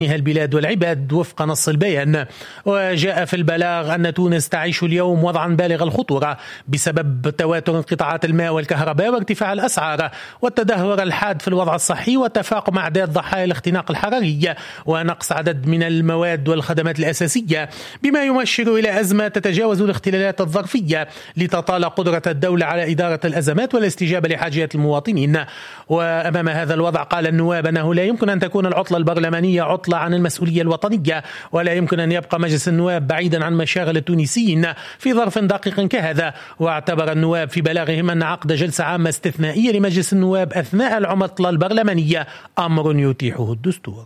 البلاد والعباد وفق نص البيان. وجاء في البلاغ أن تونس تعيش اليوم وضعا بالغ الخطورة بسبب تواتر انقطاعات الماء والكهرباء وارتفاع الأسعار والتدهور الحاد في الوضع الصحي وتفاقم أعداد ضحايا الاختناق الحراري ونقص عدد من المواد والخدمات الأساسية، بما يؤشر إلى أزمة تتجاوز الاختلالات الظرفية لتطال قدرة الدولة على إدارة الأزمات والاستجابة لحاجيات المواطنين. وأمام هذا الوضع قال النواب أنه لا يمكن أن تكون العطلة البرلمانية عطلة عن المسؤولية الوطنية، ولا يمكن أن يبقى مجلس النواب بعيدا عن مشاغل التونسيين في ظرف دقيق كهذا. واعتبر النواب في بلاغهم أن عقد جلسة عامة استثنائية لمجلس النواب أثناء العطلة البرلمانية أمر يتيحه الدستور.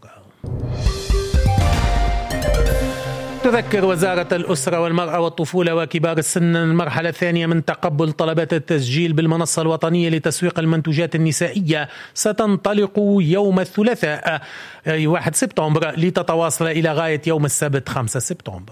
تذكر وزارة الأسرة والمرأة والطفولة وكبار السن المرحلة الثانية من تقبل طلبات التسجيل بالمنصة الوطنية لتسويق المنتوجات النسائية ستنطلق يوم الثلاثاء 1 سبتمبر لتتواصل إلى غاية يوم السبت 5 سبتمبر.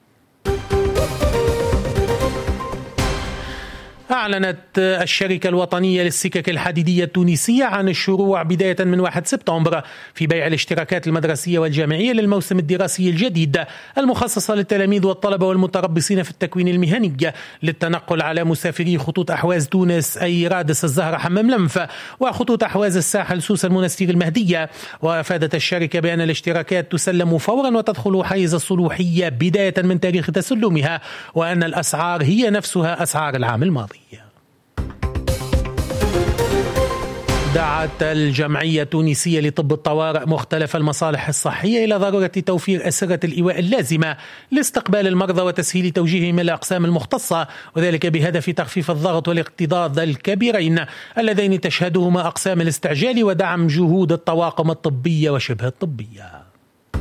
أعلنت الشركة الوطنية للسكك الحديدية التونسية عن الشروع بداية من 1 سبتمبر في بيع الاشتراكات المدرسية والجامعية للموسم الدراسي الجديد المخصصة للتلاميذ والطلبة والمتربصين في التكوين المهني للتنقل على مسافري خطوط أحواز تونس أي رادس الزهرة حمام لنف وخطوط أحواز الساحل سوس المنستير المهدية. وأفادت الشركة بأن الاشتراكات تسلم فورا وتدخل حيز الصلوحية بداية من تاريخ تسلمها، وأن الأسعار هي نفسها أسعار العام الماضي. دعت الجمعية التونسية لطب الطوارئ مختلف المصالح الصحية إلى ضرورة توفير أسرة الإيواء اللازمة لاستقبال المرضى وتسهيل توجيههم إلى الأقسام المختصة، وذلك بهدف تخفيف الضغط والاكتظاظ الكبيرين اللذين تشهدهما أقسام الاستعجال ودعم جهود الطواقم الطبية وشبه الطبية.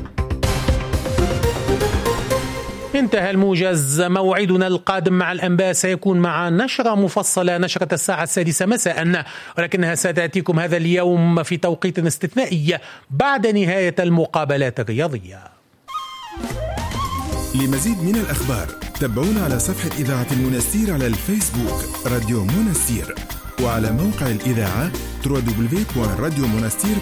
انتهى الموجز. موعدنا القادم مع الأنباء سيكون مع نشرة مفصلة، نشرة الساعة 6 مساء، ولكنها ستأتيكم هذا اليوم في توقيت استثنائي بعد نهاية المقابلات الرياضية. لمزيد من الأخبار تابعونا على صفحة إذاعة المنستير على الفيسبوك راديو منستير، وعلى موقع الإذاعة www.radiomonastir